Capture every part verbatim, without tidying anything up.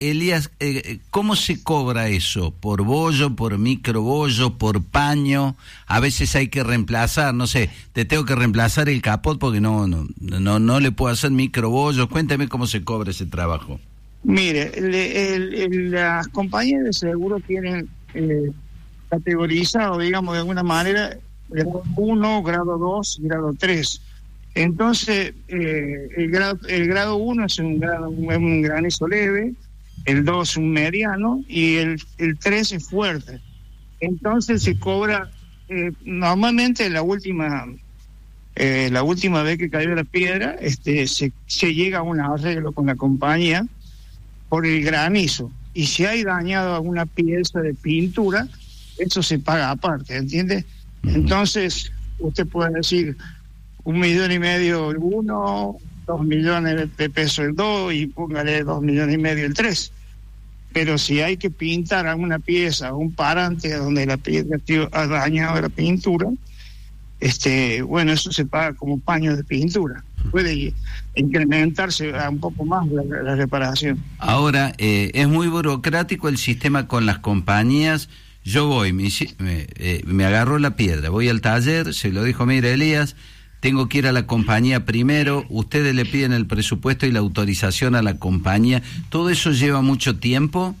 Elías, eh, ¿cómo se cobra eso? ¿Por bollo, por microbollo, por paño? A veces hay que reemplazar, no sé, te tengo que reemplazar el capot porque no no no, no le puedo hacer microbollo. Cuéntame cómo se cobra ese trabajo. Mire, el, el, el, las compañías de seguro tienen eh, categorizado, digamos, de alguna manera, grado uno, grado dos y grado tres. Entonces, eh, el grado el grado uno es un, grado, un granizo leve, el dos un mediano y el, el tres es fuerte. Entonces se cobra, eh, normalmente la última eh, la última vez que cayó la piedra, este se, se llega a un arreglo con la compañía por el granizo. Y si hay dañado alguna pieza de pintura, eso se paga aparte, ¿entiende? Entonces, usted puede decir un millón y medio el uno, dos millones de pesos el dos y póngale dos millones y medio el tres. Pero si hay que pintar alguna pieza, un parante donde la piedra ha dañado la pintura, este, bueno, eso se paga como paño de pintura. Puede incrementarse un poco más la, la reparación. Ahora, eh, es muy burocrático el sistema con las compañías. Yo voy, me, me, eh, me agarro la piedra, voy al taller, se lo dijo, mire Elías, tengo que ir a la compañía primero, ustedes le piden el presupuesto y la autorización a la compañía. ¿Todo eso lleva mucho tiempo?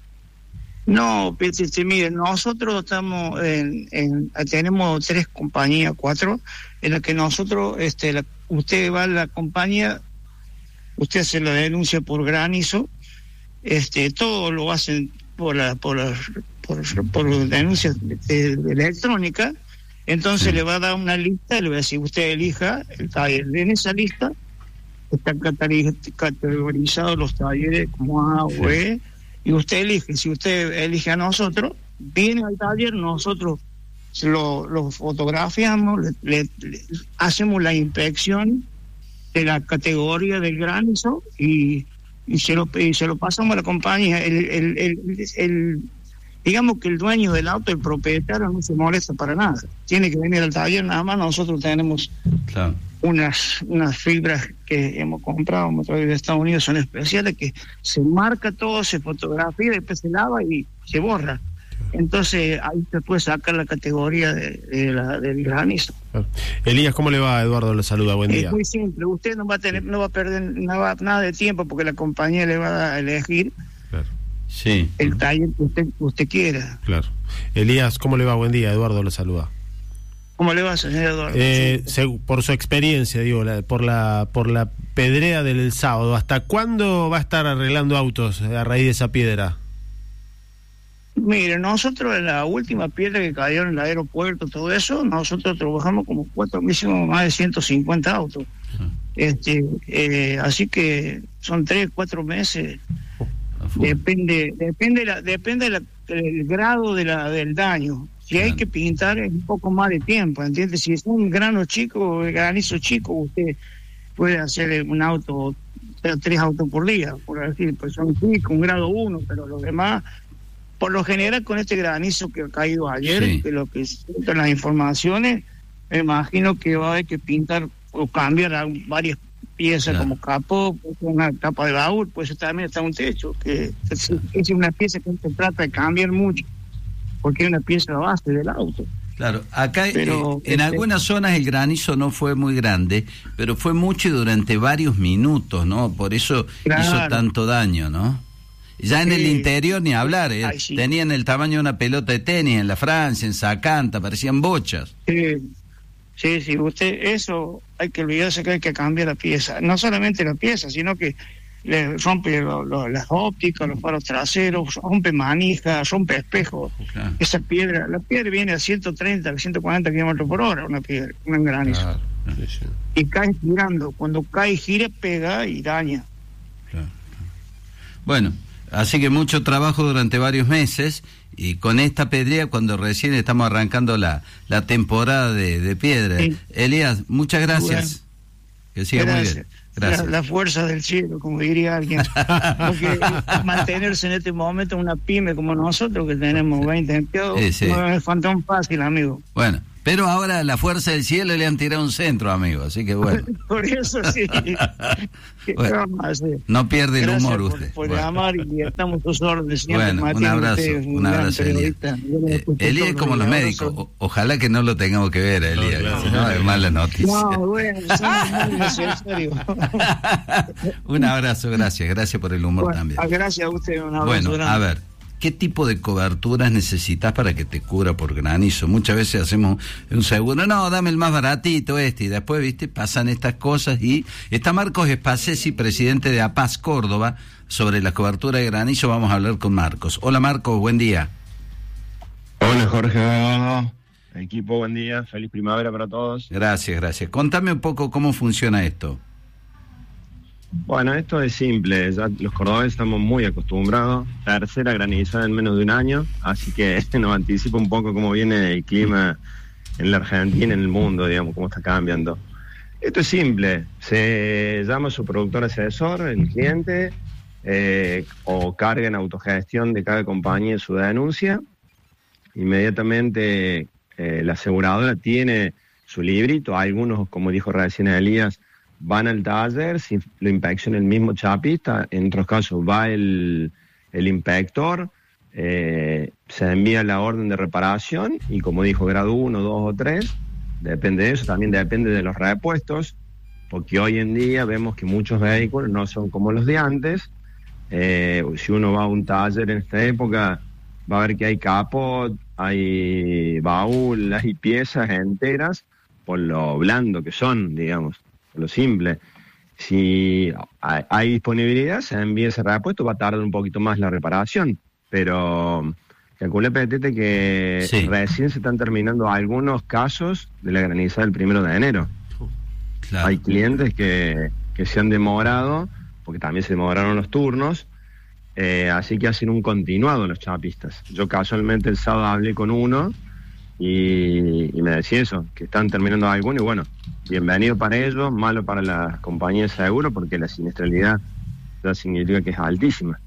No, este, mire, nosotros estamos en, en, tenemos tres compañías, cuatro, en las que nosotros, este, la, usted va a la compañía, usted se lo denuncia por granizo, este, todo lo hacen por la, por la, por, por denuncia de, de electrónica. Entonces sí. Le va a dar una lista y le va a decir, usted elija el taller. En esa lista están categorizados los talleres como A o E, y usted elige. Si usted elige a nosotros, viene al taller, nosotros lo, lo fotografiamos, le, le, le hacemos la inspección de la categoría del granizo y, y, se, lo, y se lo pasamos a la compañía. El, el, el, el Digamos que el dueño del auto, el propietario, no se molesta para nada. Tiene que venir al taller nada más. Nosotros tenemos claro. unas unas fibras que hemos comprado, hemos traído de Estados Unidos, son especiales, que se marca todo, se fotografía, después se lava y se borra. Entonces ahí se puede sacar la categoría de, de la, del granizo. Claro. Elías, ¿cómo le va? Eduardo le saluda, buen día. Es muy simple, usted no va a tener, no va a perder nada, nada de tiempo porque la compañía le va a elegir claro. Sí. el taller que usted, usted quiera. Claro. Elías, ¿cómo le va? Buen día, Eduardo le saluda. ¿Cómo le va, señor Eduardo? Eh, se, por su experiencia, digo, la, por la por la pedrea del sábado, ¿hasta cuándo va a estar arreglando autos a raíz de esa piedra? Mire, nosotros en la última piedra que cayó en el aeropuerto, todo eso, nosotros trabajamos como cuatro, hicimos más de ciento cincuenta autos. Uh-huh. Este, eh, así que son tres, cuatro meses. Depende, depende, la, depende la, del grado de la, del daño. Si claro. hay que pintar es un poco más de tiempo, ¿entiendes? Si es un grano chico, granizo chico, usted puede hacer un auto, tres autos por día, por decir, pues son chicos, un grado uno, pero los demás, por lo general con este granizo que ha caído ayer, sí. que lo que son las informaciones, me imagino que va a haber que pintar o cambiar varias pieza claro. como capó, una tapa de baúl, pues también está un techo, que es, es una pieza que se trata de cambiar mucho, porque es una pieza base del auto. Claro, acá pero, eh, en este... algunas zonas el granizo no fue muy grande, pero fue mucho y durante varios minutos, ¿no? Por eso claro. hizo tanto daño, ¿no? Ya en sí. el interior ni hablar, ¿eh? Ay, sí. Tenían el tamaño de una pelota de tenis en la Francia, en Sacanta, parecían bochas. Sí. Sí, sí, usted, eso hay que olvidarse que hay que cambiar la pieza. No solamente la pieza, sino que le rompe lo, lo, las ópticas, los faros traseros, rompe manijas, rompe espejos. Okay. Esa piedra, la piedra viene a ciento treinta, ciento cuarenta kilómetros por hora, una piedra, un granizo. Claro. Sí, sí. Y cae girando. Cuando cae, gira, pega y daña. Claro. Bueno, así que mucho trabajo durante varios meses. Y con esta pedrea, cuando recién estamos arrancando la, la temporada de, de piedra. Sí. Elías, muchas gracias. Bueno, que siga gracias. muy bien. Gracias. La, la fuerza del cielo, como diría alguien. Porque mantenerse en este momento una pyme como nosotros, que tenemos veinte empleados, sí, sí. no es fantón fácil, amigo. Bueno, Pero ahora la fuerza del cielo le han tirado un centro, amigo, así que bueno. Por eso sí. Bueno, no pierde el Gracias humor por, usted. por bueno. llamar y estamos tus órdenes, señor Bueno, Martín, un abrazo, usted es un abrazo, Elías. Eh, Elías es como los médicos, o, ojalá que no lo tengamos que ver, Elías, no, claro. No, es mala noticia. No, bueno, somos muy necesarios. Un abrazo, gracias, gracias por el humor bueno, también. Gracias a usted, un abrazo Bueno, grande. a ver, ¿qué tipo de coberturas necesitas para que te cubra por granizo? Muchas veces hacemos un seguro, no, dame el más baratito este, y después, viste, pasan estas cosas. Y está Marcos Espacesi, presidente de APAS Córdoba, sobre la cobertura de granizo. Vamos a hablar con Marcos. Hola Marcos, buen día. Hola Jorge, equipo, buen día, feliz primavera para todos. Gracias, gracias. Contame un poco cómo funciona esto. Bueno, esto es simple, ya los cordobeses estamos muy acostumbrados, tercera granizada en menos de un año, así que nos anticipa un poco cómo viene el clima en la Argentina, en el mundo, digamos, cómo está cambiando. Esto es simple, se llama a su productor asesor, el cliente, eh, o carga en autogestión de cada compañía su denuncia, inmediatamente eh, la aseguradora tiene su librito, algunos, como dijo recién Elías, van al taller, si lo inspecciona el mismo chapista, en otros casos va el, el inspector, eh, se envía la orden de reparación y como dijo, grado uno, dos o tres, depende de eso, también depende de los repuestos, porque hoy en día vemos que muchos vehículos no son como los de antes. Eh, si uno va a un taller en esta época, va a ver que hay capot, hay baúl, hay piezas enteras, por lo blando que son, digamos. Lo simple. Si hay, hay disponibilidad, se envía ese repuesto, va a tardar un poquito más la reparación, pero calcule, Petete, que sí, recién se están terminando algunos casos de la granizada del primero de enero. Claro. Hay clientes que, que se han demorado, porque también se demoraron los turnos, eh, así que hacen un continuado los chapistas. Yo casualmente el sábado hablé con uno y, y me decía eso, que están terminando algunos, y bueno, bienvenido para ellos, malo para las compañías de seguro, porque la siniestralidad ya significa que es altísima.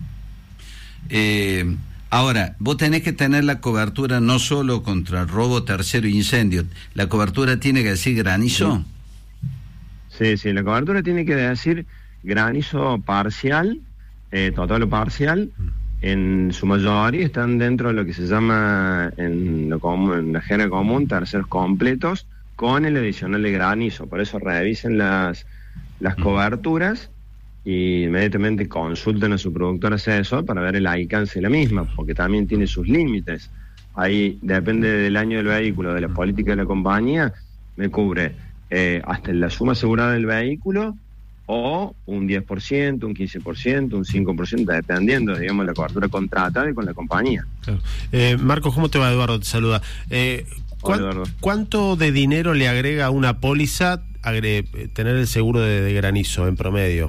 Eh, ahora, vos tenés que tener la cobertura no solo contra robo, tercero e incendio, ¿la cobertura tiene que decir granizo? Sí, sí, la cobertura tiene que decir granizo parcial, eh, total o parcial. En su mayoría están dentro de lo que se llama en, lo común, en la jerga común terceros completos, con el adicional de granizo. Por eso revisen las, las coberturas y inmediatamente consulten a su productor asesor para ver el alcance de la misma, porque también tiene sus límites. Ahí depende del año del vehículo, de la política de la compañía, me cubre eh, hasta la suma asegurada del vehículo, o un diez por ciento, un quince por ciento, un cinco por ciento, dependiendo, digamos, la cobertura contratada y con la compañía. Claro. Eh, Marcos, ¿cómo te va? Eduardo te saluda. Eh, ¿cuán, Hola, Eduardo. ¿Cuánto de dinero le agrega a una póliza agre, tener el seguro de, de granizo en promedio?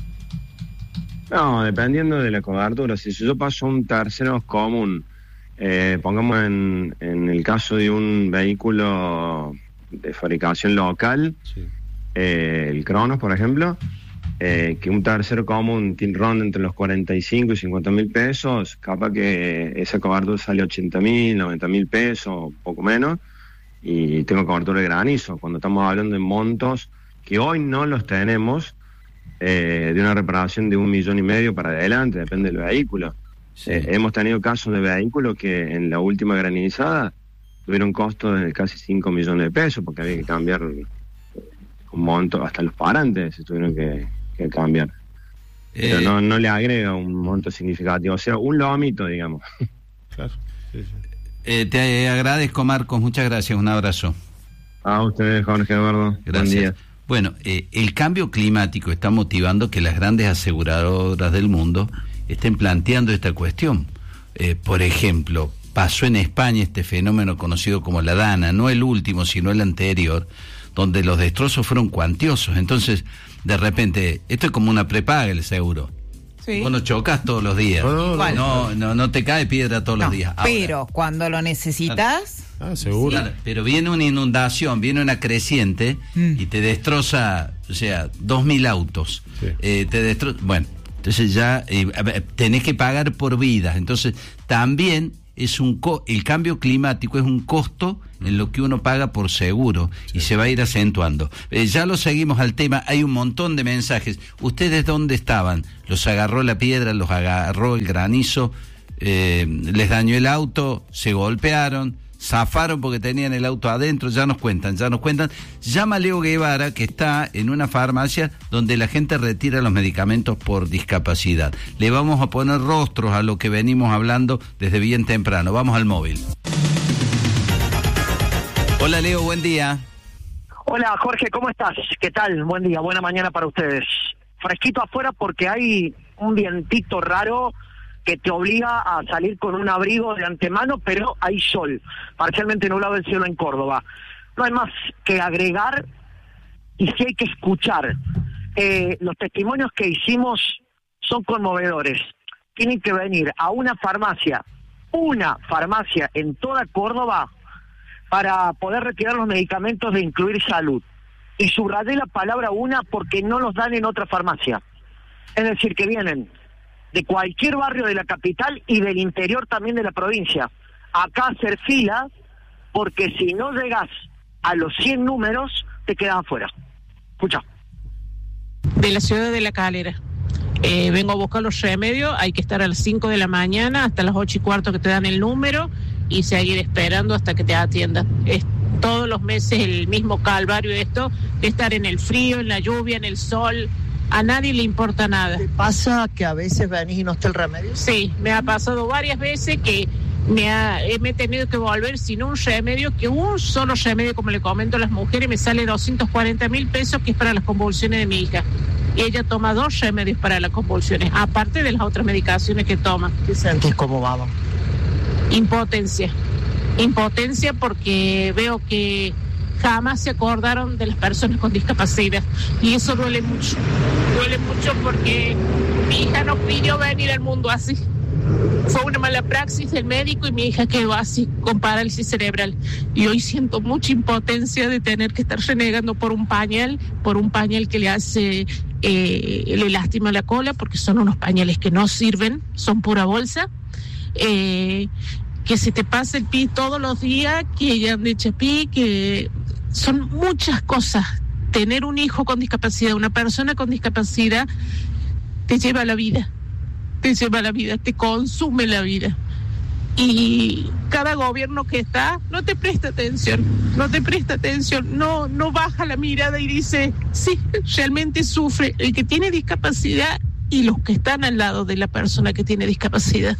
No, dependiendo de la cobertura. Si yo paso un tercero común, eh, pongamos en, en el caso de un vehículo de fabricación local, sí. Eh, el Cronos, por ejemplo, eh, que un tercero común ronda entre los cuarenta y cinco y cincuenta mil pesos, capaz que esa cobertura sale ochenta mil, noventa mil pesos, poco menos, y tengo cobertura de granizo. Cuando estamos hablando de montos que hoy no los tenemos, eh, de una reparación de un millón y medio para adelante, depende del vehículo. Sí. Eh, hemos tenido casos de vehículos que en la última granizada tuvieron costos de casi cinco millones de pesos, porque había que cambiar un monto, hasta los parantes se tuvieron que, que cambiar. Pero eh, no, no le agrega un monto significativo, o sea, un lomito, digamos. Claro. Sí, sí. Eh, te agradezco, Marcos, muchas gracias, un abrazo. A ustedes, Jorge, Eduardo. Gracias. Buen día. Bueno, eh, el cambio climático está motivando que las grandes aseguradoras del mundo estén planteando esta cuestión. Eh, por ejemplo, pasó en España este fenómeno conocido como la Dana, no el último, sino el anterior, donde los destrozos fueron cuantiosos. Entonces, de repente, esto es como una prepaga el seguro. Sí. Vos no chocas todos los días. No, no, no, no, no te cae piedra todos no, los días. Ahora, pero cuando lo necesitas... Ah, seguro. Claro, pero viene una inundación, viene una creciente mm. y te destroza, o sea, dos mil autos. Sí. Eh, te destroza... Bueno, entonces ya eh, tenés que pagar por vidas. Entonces, también... es un co- el cambio climático es un costo en lo que uno paga por seguro, sí, y se va a ir acentuando. Eh, ya lo seguimos al tema, hay un montón de mensajes. ¿Ustedes dónde estaban? ¿Los agarró la piedra, los agarró el granizo, eh, les dañó el auto, se golpearon, zafaron porque tenían el auto adentro? Ya nos cuentan, ya nos cuentan. Llama a Leo Guevara, que está en una farmacia donde la gente retira los medicamentos por discapacidad. Le vamos a poner rostros a lo que venimos hablando desde bien temprano. Vamos al móvil. Hola Leo, buen día. Hola Jorge, ¿cómo estás? ¿Qué tal? Buen día, buena mañana para ustedes. Fresquito afuera porque hay un vientito raro que te obliga a salir con un abrigo de antemano, pero hay sol, parcialmente nublado el cielo en Córdoba. No hay más que agregar y sí hay que escuchar. Eh, los testimonios que hicimos son conmovedores. Tienen que venir a una farmacia, una farmacia en toda Córdoba, para poder retirar los medicamentos de Incluir Salud. Y subrayé la palabra una porque no los dan en otra farmacia. Es decir, que vienen de cualquier barrio de la capital y del interior también de la provincia. Acá hacer fila, porque si no llegas a los cien números, te quedas afuera. Escucha. De la ciudad de La Calera. Eh, vengo a buscar los remedios, hay que estar a las cinco de la mañana hasta las ocho y cuarto que te dan el número y seguir esperando hasta que te atiendan. Es todos los meses el mismo calvario de esto, de estar en el frío, en la lluvia, en el sol. A nadie le importa nada. ¿Te pasa que a veces venís y no está el remedio? Sí, me ha pasado varias veces que me, ha, me he tenido que volver sin un remedio, que un solo remedio, como le comento a las mujeres, me sale doscientos cuarenta mil pesos, que es para las convulsiones de mi hija. Y ella toma dos remedios para las convulsiones, aparte de las otras medicaciones que toma. ¿Qué sentís como baba? Impotencia. Impotencia porque veo que jamás se acordaron de las personas con discapacidad. Y eso duele mucho. Duele mucho porque mi hija no pidió venir al mundo así. Fue una mala praxis del médico y mi hija quedó así, con parálisis cerebral. Y hoy siento mucha impotencia de tener que estar renegando por un pañal, por un pañal que le hace, eh, le lastima la cola, porque son unos pañales que no sirven, son pura bolsa. Eh, que se te pasa el pis todos los días, que ya han dicho pis, que son muchas cosas. Tener un hijo con discapacidad, una persona con discapacidad, te lleva a la vida. Te lleva la vida, te consume la vida. Y cada gobierno que está no te presta atención, no te presta atención, no, no baja la mirada y dice, sí, realmente sufre el que tiene discapacidad y los que están al lado de la persona que tiene discapacidad.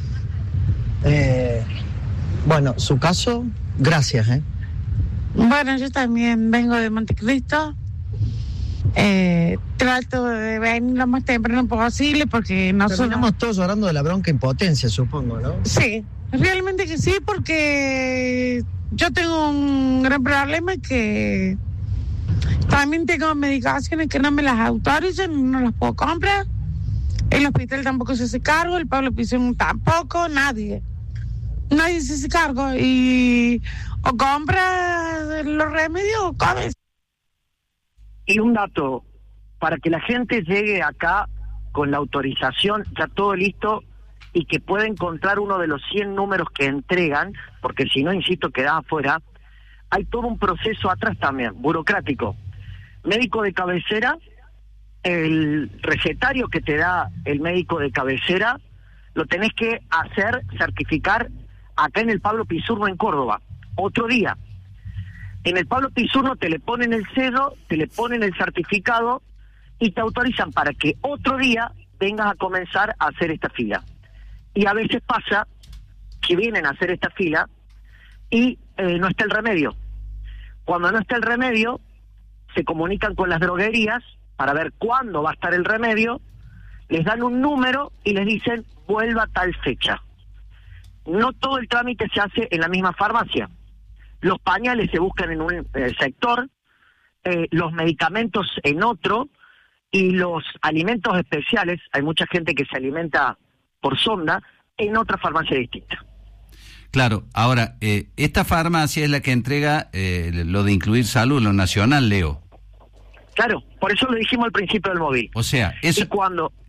Eh, bueno, su caso, gracias, ¿eh? Bueno, yo también vengo de Montecristo. Eh, trato de venir lo más temprano posible porque nosotros... Terminamos todos llorando de la bronca impotencia, supongo, ¿no? Sí, realmente que sí, porque yo tengo un gran problema que también tengo medicaciones que no me las autorizan, no las puedo comprar. El hospital tampoco se hace cargo, el Pablo Pizón tampoco, nadie. Nadie se hace cargo y o compras los remedios o comes. Y un dato, para que la gente llegue acá con la autorización, ya todo listo, y que pueda encontrar uno de los cien números que entregan, porque si no, insisto, queda afuera, hay todo un proceso atrás también, burocrático. Médico de cabecera, el recetario que te da el médico de cabecera, lo tenés que hacer, certificar acá en el Pablo Pizurno en Córdoba, otro día. En el Pablo Pizurno te le ponen el sello, te le ponen el certificado y te autorizan para que otro día vengas a comenzar a hacer esta fila. Y a veces pasa que vienen a hacer esta fila y eh, no está el remedio. Cuando no está el remedio, se comunican con las droguerías para ver cuándo va a estar el remedio, les dan un número y les dicen vuelva a tal fecha. No todo el trámite se hace en la misma farmacia. Los pañales se buscan en un eh, sector, eh, los medicamentos en otro, y los alimentos especiales, hay mucha gente que se alimenta por sonda, en otra farmacia distinta. Claro, ahora, eh, esta farmacia es la que entrega eh, lo de Incluir Salud, lo nacional, Leo. Claro, por eso lo dijimos al principio del móvil. O sea, eso... Y cuando...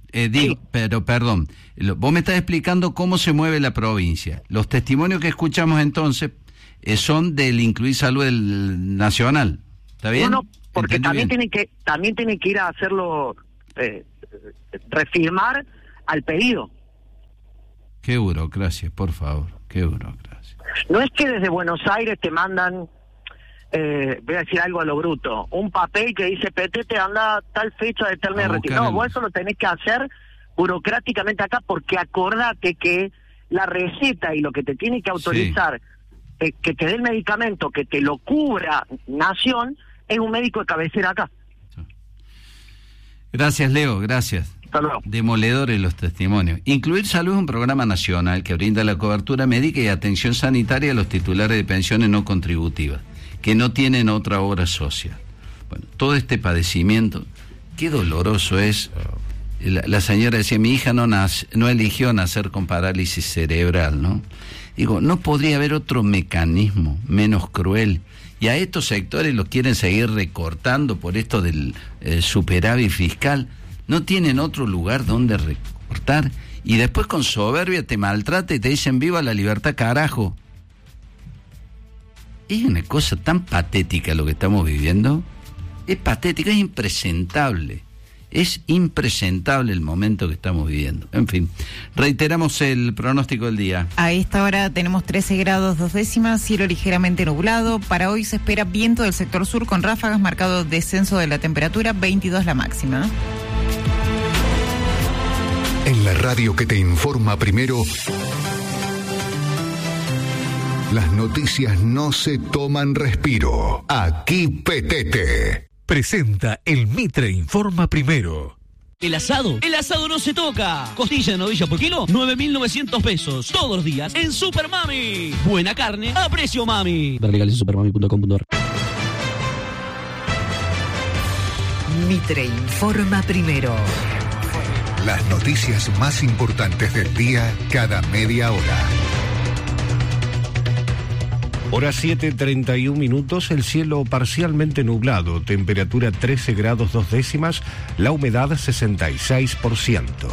Eh, digo, sí. Pero perdón, lo, vos me estás explicando cómo se mueve la provincia. Los testimonios que escuchamos entonces eh, son del Incluir Salud del Nacional. ¿Está bien? No, no, porque también bien? tienen que también tienen que ir a hacerlo, eh, refirmar al pedido. Qué burocracia, por favor, qué burocracia. No es que desde Buenos Aires te mandan, eh, voy a decir algo a lo bruto, un papel que dice, P T te anda tal fecha de tal mes de retiro. No, vos eso lo tenés que hacer burocráticamente acá, porque acordate que la receta y lo que te tiene que autorizar, sí. eh, que te dé el medicamento, que te lo cubra Nación, es un médico de cabecera acá. Gracias, Leo, gracias. Demoledores los testimonios. Incluir Salud es un programa nacional que brinda la cobertura médica y atención sanitaria a los titulares de pensiones no contributivas, que no tienen otra obra social. Bueno, todo este padecimiento, qué doloroso es. La, la señora decía, mi hija no, nace, no eligió nacer con parálisis cerebral, ¿no? Digo, ¿no podría haber otro mecanismo menos cruel? Y a estos sectores los quieren seguir recortando por esto del eh, superávit fiscal. No tienen otro lugar donde recortar. Y después con soberbia te maltrata y te dicen viva la libertad, carajo. Es una cosa tan patética lo que estamos viviendo. Es patética, es impresentable. Es impresentable el momento que estamos viviendo. En fin, reiteramos el pronóstico del día. A esta hora tenemos trece grados dos décimas, cielo ligeramente nublado. Para hoy se espera viento del sector sur con ráfagas, marcado descenso de la temperatura, veintidós la máxima. En la radio que te informa primero, las noticias no se toman respiro. Aquí Petete presenta el Mitre Informa Primero. El asado, el asado no se toca. Costilla de novilla por kilo, nueve mil novecientos pesos. Todos los días en Super Mami. Buena carne a precio mami. Ver legales en supermami punto com punto a r. Mitre Informa Primero. Las noticias más importantes del día cada media hora. Hora siete, treinta y un minutos, el cielo parcialmente nublado, temperatura trece grados dos décimas, la humedad sesenta y seis por ciento.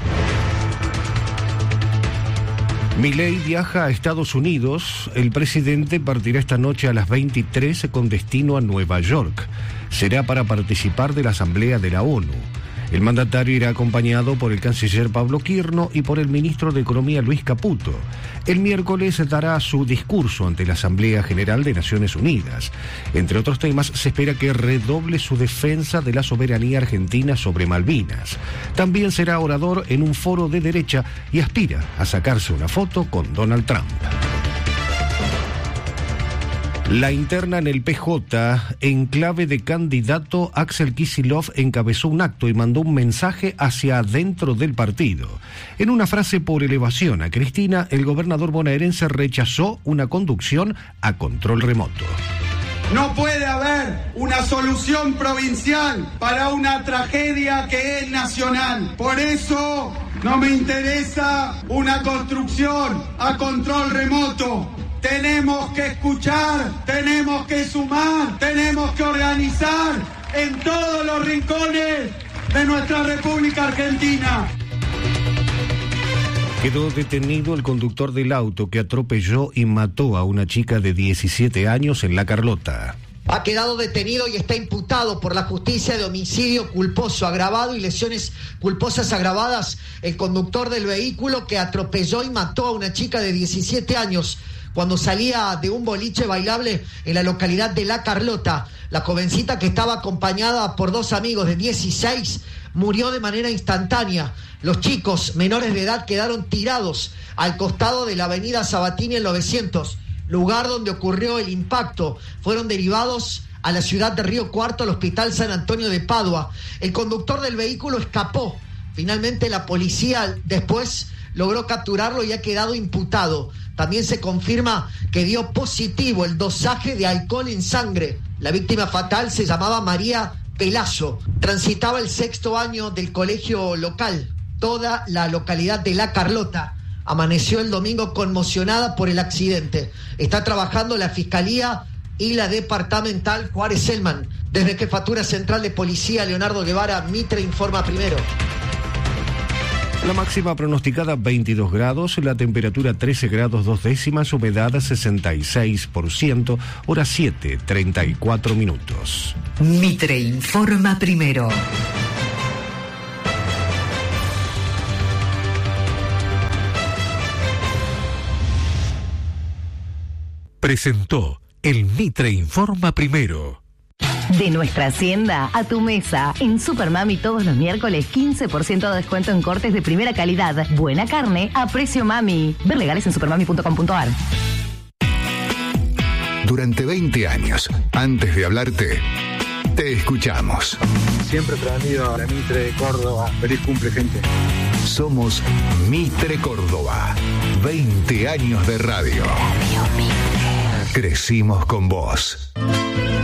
Milei viaja a Estados Unidos. El presidente partirá esta noche a las veintitrés con destino a Nueva York. Será para participar de la Asamblea de la ONU. El mandatario irá acompañado por el canciller Pablo Quirno y por el ministro de Economía Luis Caputo. El miércoles dará su discurso ante la Asamblea General de Naciones Unidas. Entre otros temas, se espera que redoble su defensa de la soberanía argentina sobre Malvinas. También será orador en un foro de derecha y aspira a sacarse una foto con Donald Trump. La interna en el P J, en clave de candidato, Axel Kicillof encabezó un acto y mandó un mensaje hacia adentro del partido. En una frase por elevación a Cristina, el gobernador bonaerense rechazó una conducción a control remoto. No puede haber una solución provincial para una tragedia que es nacional. Por eso no me interesa una construcción a control remoto. Tenemos que escuchar, tenemos que sumar, tenemos que organizar en todos los rincones de nuestra República Argentina. Quedó detenido el conductor del auto que atropelló y mató a una chica de diecisiete años en La Carlota. Ha quedado detenido y está imputado por la justicia de homicidio culposo agravado y lesiones culposas agravadas el conductor del vehículo que atropelló y mató a una chica de diecisiete años cuando salía de un boliche bailable en la localidad de La Carlota. La jovencita, que estaba acompañada por dos amigos de dieciséis, murió de manera instantánea. Los chicos menores de edad quedaron tirados al costado de la avenida Sabatini en novecientos, lugar donde ocurrió el impacto. Fueron derivados a la ciudad de Río Cuarto, al Hospital San Antonio de Padua. El conductor del vehículo escapó. Finalmente la policía después logró capturarlo y ha quedado imputado. También se confirma que dio positivo el dosaje de alcohol en sangre. La víctima fatal se llamaba María Pelazo. Transitaba el sexto año del colegio local. Toda la localidad de La Carlota amaneció el domingo conmocionada por el accidente. Está trabajando la Fiscalía y la Departamental Juárez Selman. Desde Jefatura Central de Policía, Leonardo Guevara, Mitre Informa Primero. La máxima pronosticada veintidós grados, la temperatura trece grados dos décimas, humedad sesenta y seis por ciento, hora siete, treinta y cuatro minutos. Mitre informa primero. Presentó el Mitre informa primero. De nuestra hacienda a tu mesa. En Supermami todos los miércoles quince por ciento de descuento en cortes de primera calidad. Buena carne a precio mami. Ver legales en supermami punto com punto ar. Durante veinte años, antes de hablarte, te escuchamos. Siempre prendido a la Mitre de Córdoba. Feliz cumple, gente. Somos Mitre Córdoba. veinte años de radio. Crecimos con vos.